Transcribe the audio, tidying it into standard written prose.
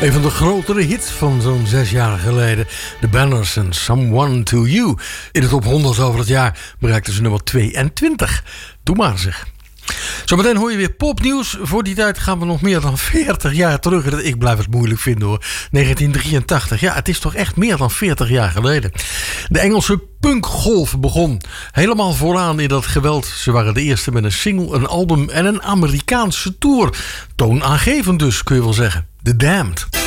Een van de grotere hits van zo'n 6 jaar geleden. The Banners and Someone to You. In de top 100 over het jaar bereikten ze nummer 22. Doe maar zeg. Zometeen hoor je weer popnieuws. Voor die tijd gaan we nog meer dan 40 jaar terug. Ik blijf het moeilijk vinden hoor. 1983. Ja, het is toch echt meer dan 40 jaar geleden. De Engelse punkgolf begon. Helemaal vooraan in dat geweld. Ze waren de eerste met een single, een album en een Amerikaanse tour. Toonaangevend dus, kun je wel zeggen. The Damned.